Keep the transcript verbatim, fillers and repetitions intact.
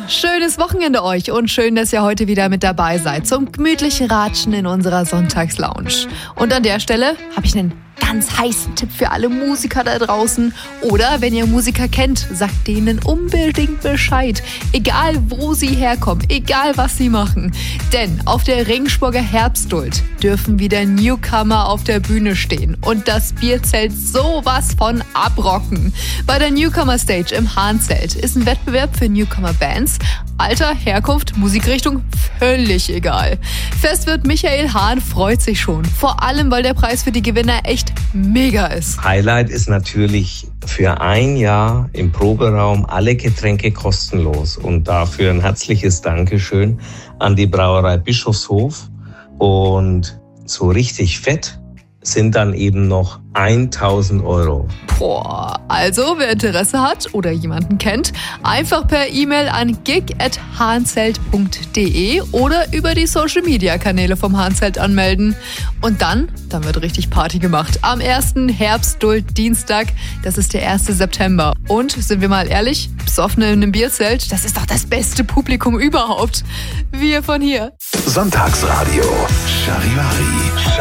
schönes Wochenende euch und schön, dass ihr heute wieder mit dabei seid zum gemütlichen Ratschen in unserer Sonntagslounge. Und an der Stelle habe ich einen ganz heißen Tipp für alle Musiker da draußen. Oder wenn ihr Musiker kennt, sagt denen unbedingt Bescheid. Egal wo sie herkommen, egal was sie machen. Denn auf der Ringsburger Herbstduld dürfen wieder Newcomer auf der Bühne stehen und das Bierzelt sowas von abrocken. Bei der Newcomer Stage im Hahnzelt ist ein Wettbewerb für Newcomer-Bands. Alter, Herkunft, Musikrichtung, völlig egal. Fest wird Michael Hahn freut sich schon. Vor allem, weil der Preis für die Gewinner echt mega ist. Highlight ist natürlich für ein Jahr im Proberaum alle Getränke kostenlos. Und dafür ein herzliches Dankeschön an die Brauerei Bischofshof. Und so richtig fett sind dann eben noch tausend Euro. Boah, also wer Interesse hat oder jemanden kennt, einfach per E-Mail an gig at hahnzelt punkt de oder über die Social-Media-Kanäle vom Hahnzelt anmelden. Und dann, dann wird richtig Party gemacht. Am ersten Herbstduld-Dienstag, das ist der erste September. Und, sind wir mal ehrlich, Besoffene in einem Bierzelt, das ist doch das beste Publikum überhaupt. Wir von hier. Sonntagsradio Charivari.